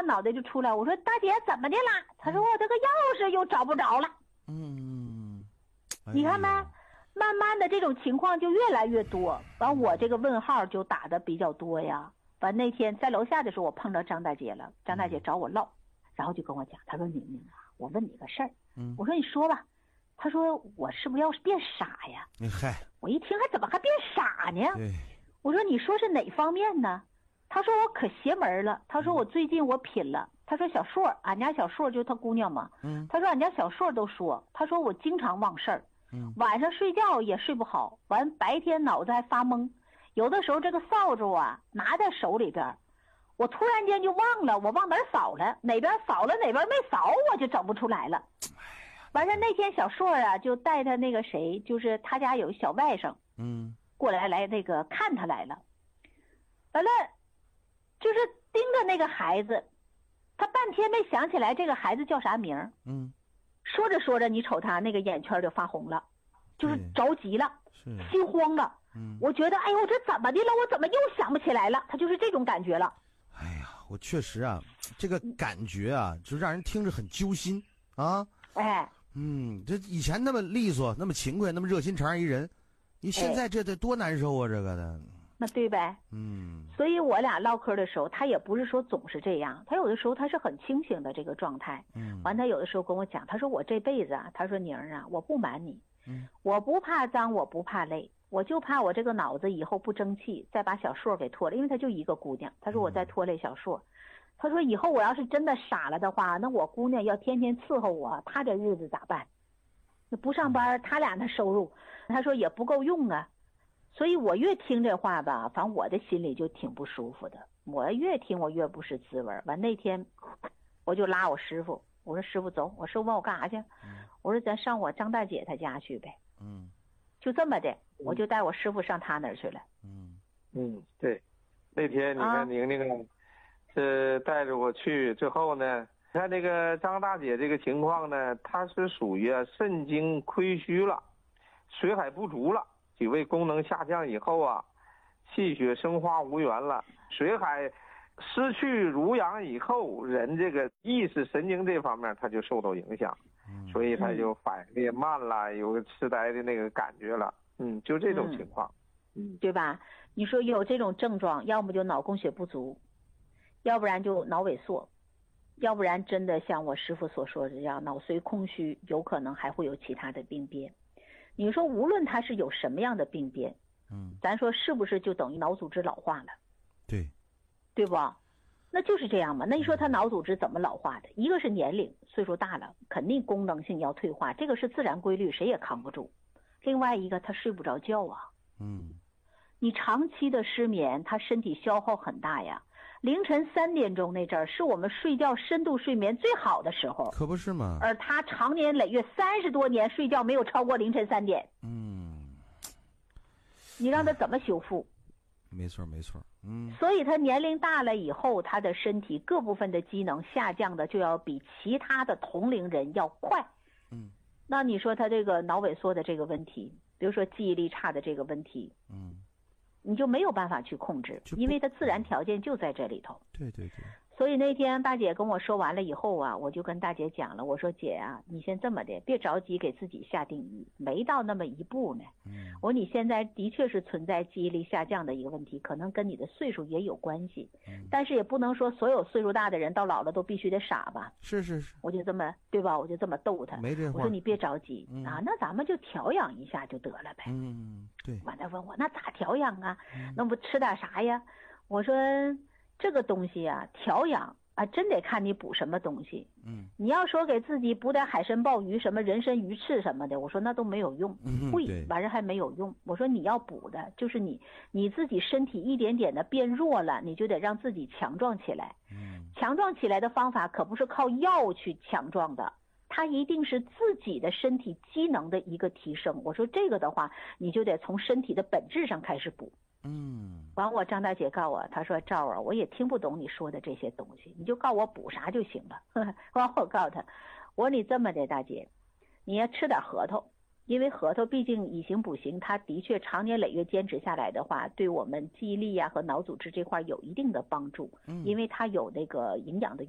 脑袋就出来，我说大姐怎么的了？她说我这个钥匙又找不着了。你看没？慢慢的这种情况就越来越多，完我这个问号就打的比较多呀。完那天在楼下的时候，我碰到张大姐了，张大姐找我唠，然后就跟我讲，她说宁宁啊，我问你个事儿。我说你说吧。她说我是不是要是变傻呀？ 嗨， 我一听还怎么还变傻呢？我说你说是哪方面呢？她说我可邪门了。她说我最近我品了。她说小硕，俺家小硕就她姑娘嘛。她说俺家小硕都说，她说我经常忘事儿。晚上睡觉也睡不好，完白天脑子还发懵，有的时候这个扫帚啊拿在手里边，我突然间就忘了我往哪儿扫了，哪边扫了哪边没扫，我就整不出来了。完事那天小硕啊就带他那个谁，就是他家有小外甥，过来那个看他来了，完了就是盯着那个孩子，他半天没想起来这个孩子叫啥名。说着说着，你瞅他那个眼圈就发红了，就是着急了，心慌了。我觉得，哎呦，这怎么的了？我怎么又想不起来了？他就是这种感觉了。 哎呀，我确实啊，这个感觉啊，就让人听着很揪心啊。这以前那么利索，那么勤快，那么热心肠一人，你现在这得多难受啊！这个的。 那对呗。所以我俩唠嗑的时候，他也不是说总是这样，他有的时候他是很清醒的这个状态。完他有的时候跟我讲，他说我这辈子啊，他说宁儿啊，我不瞒你，我不怕脏，我不怕累，我就怕我这个脑子以后不争气，再把小硕给拖了，因为他就一个姑娘。他说我再拖累小硕，他说以后我要是真的傻了的话，那我姑娘要天天伺候我，她这日子咋办？不上班，他俩的收入，他说也不够用啊。所以我越听这话吧，反正我的心里就挺不舒服的。我越听我越不是滋味。完那天，我就拉我师傅，我说师傅走，我师傅问我干啥去？我说咱上我张大姐她家去呗。就这么的，我就带我师傅上他那儿去了。 对，那天你看宁宁是带着我去之后呢，你看这个张大姐这个情况呢，她是属于肾精亏虚了，水海不足了。体位功能下降以后啊，气血生化无源了，水海失去濡养以后，人这个意识神经这方面他就受到影响，所以他就反应也慢了，有个痴呆的那个感觉了。就这种情况。 对吧？你说有这种症状，要么就脑供血不足，要不然就脑萎缩，要不然真的像我师傅所说的这样脑髓空虚，有可能还会有其他的病变。你说无论他是有什么样的病变，咱说是不是就等于脑组织老化了？对不？那就是这样嘛。那你说他脑组织怎么老化的？一个是年龄，岁数大了，肯定功能性要退化，这个是自然规律，谁也扛不住。另外一个，他睡不着觉啊。你长期的失眠，他身体消耗很大呀。凌晨3点钟那阵儿是我们睡觉深度睡眠最好的时候， 可不是吗？ 而他长年累月30多年睡觉没有超过凌晨3点。你让他怎么修复？ 没错。 所以他年龄大了以后，他的身体各部分的机能下降的就要比其他的同龄人要快。那你说他这个脑萎缩的这个问题，比如说记忆力差的这个问题，你就没有办法去控制，因为它自然条件就在这里头。 对。 所以那天大姐跟我说完了以后啊，我就跟大姐讲了，我说姐啊，你先这么的，别着急给自己下定义，没到那么一步呢。我说你现在的确是存在记忆力下降的一个问题，可能跟你的岁数也有关系，但是也不能说所有岁数大的人到老了都必须得傻吧。 是。 我就这么对吧？我就这么逗他， 没这话。 我说你别着急啊，那咱们就调养一下就得了呗。 对。 完了问我那咋调养啊？那不吃点啥呀？我说这个东西啊，调养啊，真得看你补什么东西。你要说给自己补点海参鲍鱼什么人参鱼翅什么的，我说那都没有用，会完事还没有用。我说你要补的就是你自己身体一点点的变弱了，你就得让自己强壮起来。强壮起来的方法可不是靠药去强壮的，它一定是自己的身体机能的一个提升。我说这个的话，你就得从身体的本质上开始补。完我张大姐告我，她说赵啊，我也听不懂你说的这些东西，你就告我补啥就行了。完我告诉她，我说你这么的大姐，你要吃点核桃，因为核桃毕竟以形补形，它的确常年累月坚持下来的话，对我们记忆力和脑组织这块有一定的帮助，因为它有那个营养的